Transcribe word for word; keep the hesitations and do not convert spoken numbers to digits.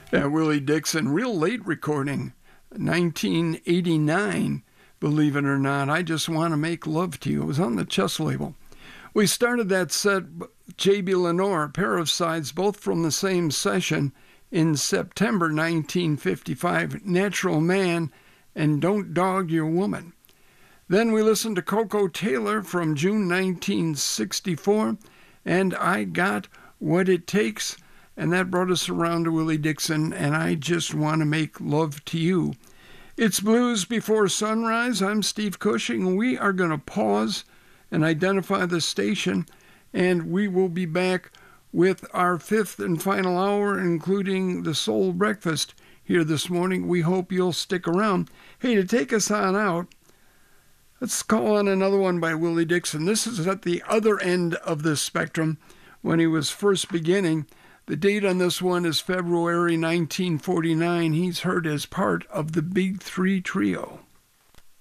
Yeah, Willie Dixon, real late recording, nineteen eighty-nine, believe it or not. I Just Want to Make Love to You. It was on the Chess label. We started that set, J B. Lenore, a pair of sides, both from the same session in September nineteen fifty-five, Natural Man and Don't Dog Your Woman. Then we listened to Koko Taylor from June nineteen sixty-four, and I Got What It Takes, and that brought us around to Willie Dixon, and I Just Want to Make Love to You. It's Blues Before Sunrise. I'm Steve Cushing. We are going to pause and identify the station, and we will be back with our fifth and final hour, including the Soul Breakfast here this morning. We hope you'll stick around. Hey, to take us on out, let's call on another one by Willie Dixon. This is at the other end of the spectrum when he was first beginning. The date on this one is February nineteen forty-nine. He's heard as part of the Big Three Trio.